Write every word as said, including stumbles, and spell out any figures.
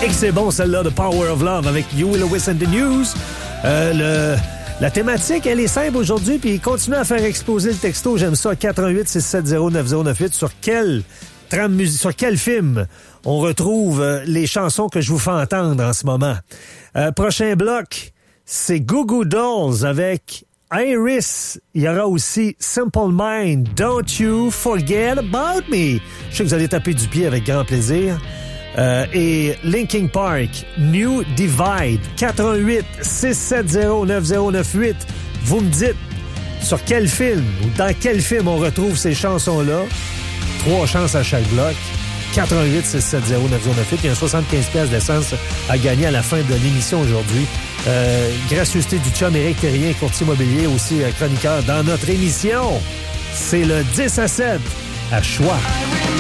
Et que c'est bon, celle-là, de Power of Love avec Huey Lewis and the News. Euh, le... La thématique, elle est simple aujourd'hui, puis continue à faire exploser le texto. J'aime ça, quatre un huit, six sept zéro, neuf zéro neuf huit. Sur quel trame musique, sur quel film on retrouve euh, les chansons que je vous fais entendre en ce moment. Euh, prochain bloc, c'est Goo Goo Dolls avec Iris. Il y aura aussi Simple Mind, Don't You Forget About Me. Je sais que vous allez taper du pied avec grand plaisir. Euh, et Linkin Park, New Divide, quatre un huit, six sept zéro, neuf zéro neuf huit. Vous me dites sur quel film ou dans quel film on retrouve ces chansons-là. Trois chances à chaque bloc. quatre un huit, six sept zéro, neuf zéro neuf huit. Il y a un soixante-quinze piastres d'essence à gagner à la fin de l'émission aujourd'hui. Euh, gracieuseté du chum Éric Terrien, courtier immobilier, aussi chroniqueur dans notre émission. C'est le dix à sept à Choix.